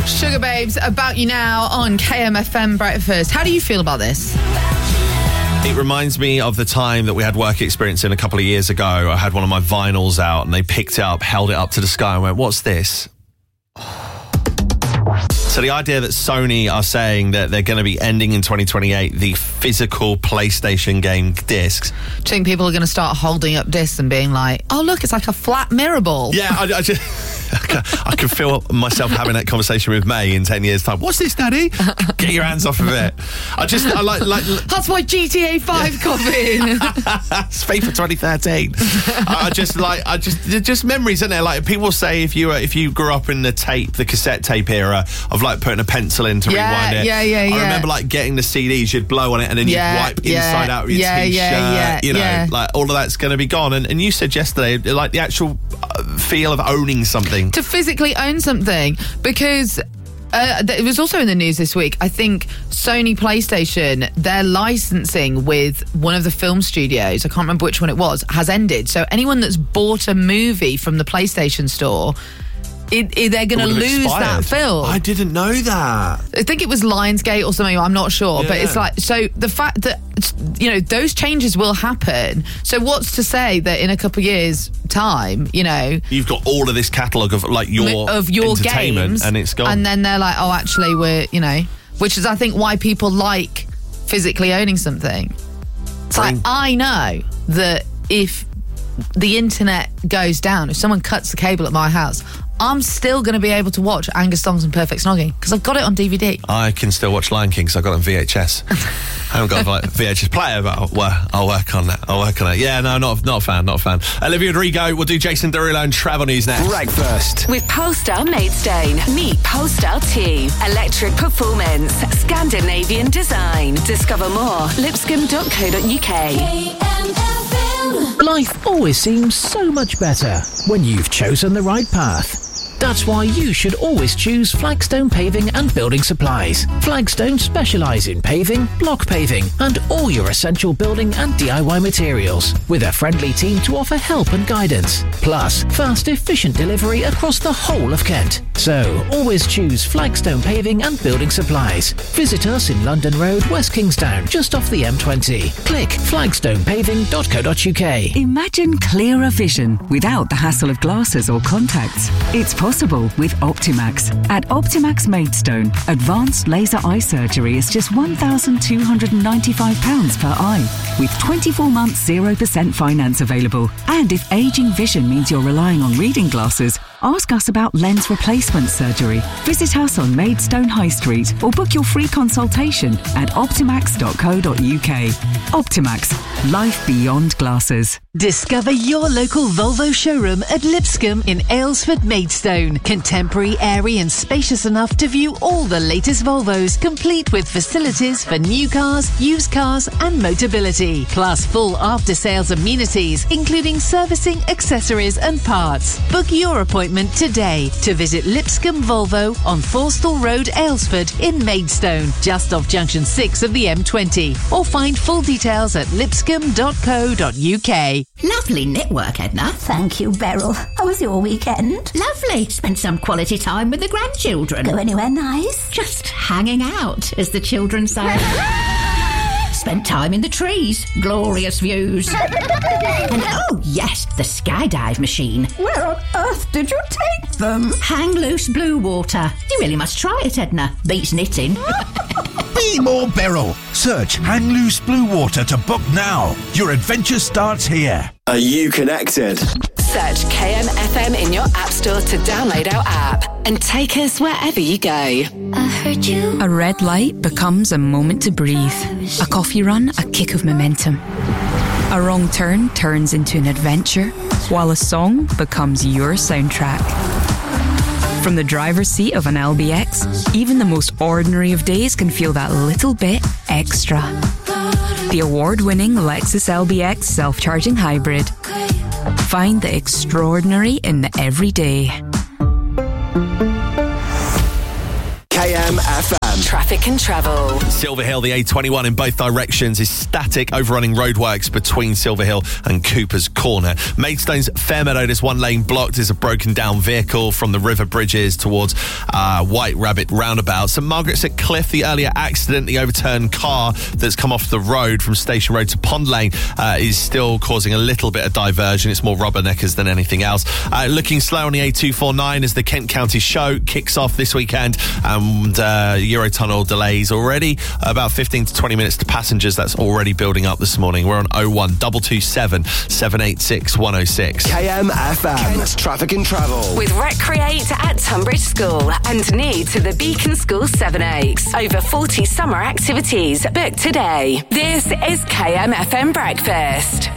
Sugar Babes, About You Now on KMFM Breakfast. How do you feel about this? It reminds me of the time that we had work experience in a couple of years ago. I had one of my vinyls out and they picked it up, held it up to the sky and went, "What's this?" So the idea that Sony are saying that they're going to be ending in 2028 the physical PlayStation game discs. Do you think people are going to start holding up discs and being like, "Oh, look, it's like a flat mirror ball"? Yeah, I just... I can feel myself having that conversation with May in 10 years' time. "What's this, Daddy?" Get your hands off of it. I like That's my GTA 5 copy. It's FIFA 2013. Just memories, isn't there? Like people say, if you grew up in the cassette tape era of like putting a pencil in to rewind it. Yeah. I remember like getting the CDs, you'd blow on it and then you'd wipe inside out of your t-shirt. You know, like all of that's going to be gone. And you said yesterday, like the actual feel of owning something. To physically own something, because it was also in the news this week. I think Sony PlayStation, their licensing with one of the film studios, I can't remember which one it was, has ended. So anyone that's bought a movie from the PlayStation store, they're going to lose that film. I didn't know that. I think it was Lionsgate or something, I'm not sure. But it's like, so the fact that, you know, those changes will happen. So what's to say that in a couple of years' time, you know, you've got all of this catalogue of like your entertainment games, and it's gone. And then they're like, oh, actually, we're, you know, which is, I think, why people like physically owning something. It's like, I know that if the internet goes down, if someone cuts the cable at my house, I'm still going to be able to watch Angus Thongs and Perfect Snogging because I've got it on DVD. I can still watch Lion King because I've got it on VHS. I haven't got a VHS player, but I'll work on that. Yeah, no, not a fan. Olivia Rodrigo, we'll do Jason Derulo and travel news next. Breakfast with Polestar Maidstone. Meet Polestar 2. Electric performance, Scandinavian design. Discover more. Lipscomb.co.uk. Life always seems so much better when you've chosen the right path. That's why you should always choose Flagstone Paving and Building Supplies. Flagstone specialise in paving, block paving and all your essential building and DIY materials, with a friendly team to offer help and guidance. Plus, fast, efficient delivery across the whole of Kent. So, always choose Flagstone Paving and Building Supplies. Visit us in London Road, West Kingstown, just off the M20. Click flagstonepaving.co.uk. Imagine clearer vision without the hassle of glasses or contacts. It's possible with Optimax. At Optimax Maidstone, advanced laser eye surgery is just £1,295 per eye, with 24 months 0% finance available. And if ageing vision means you're relying on reading glasses, ask us about lens replacement surgery. Visit us on Maidstone High Street or book your free consultation at optimax.co.uk. Optimax. Life beyond glasses. Discover your local Volvo showroom at Lipscomb in Aylesford, Maidstone. Contemporary, airy and spacious enough to view all the latest Volvos, complete with facilities for new cars, used cars and Motability. Plus full after-sales amenities, including servicing, accessories and parts. Book your appointment today to visit Lipscomb Volvo on Forstall Road, Aylesford in Maidstone, just off junction 6 of the M20. Or find full details at lipscomb.co.uk. Lovely knitwork, Edna. Thank you, Beryl. How was your weekend? Lovely. Spent some quality time with the grandchildren. Go anywhere nice? Just hanging out, as the children say. Spent time in the trees. Glorious views. And oh, yes, the skydive machine. Where on earth did you take them? Hang Loose Blue Water. You really must try it, Edna. Beats knitting. Be more Beryl. Search Hang Loose Blue Water to book now. Your adventure starts here. Are you connected? Search KMFM in your app store to download our app and take us wherever you go. I heard you. A red light becomes a moment to breathe. A coffee run, a kick of momentum. A wrong turn turns into an adventure, while a song becomes your soundtrack. From the driver's seat of an LBX, even the most ordinary of days can feel that little bit extra. The award-winning Lexus LBX self-charging hybrid. Find the extraordinary in the everyday. KMFM. FM. Traffic and travel. Silver Hill, the A21 in both directions is static, overrunning roadworks between Silver Hill and Cooper's Corner. Maidstone's Fairmeadow, this one lane blocked is a broken down vehicle from the river bridges towards White Rabbit roundabout. St Margaret's at Cliff, the earlier accident, the overturned car that's come off the road from Station Road to Pond Lane is still causing a little bit of diversion. It's more rubberneckers than anything else. Looking slow on the A249 as the Kent County Show kicks off this weekend, and Eurotunnel delays already about 15 to 20 minutes to passengers. That's already building up this morning. We're on 01 227 786 106. KMFM. Kent Traffic and Travel. With Recreate at Tunbridge School and Need to the Beacon School 7 Oaks. Over 40 summer activities. Book today. This is KMFM Breakfast.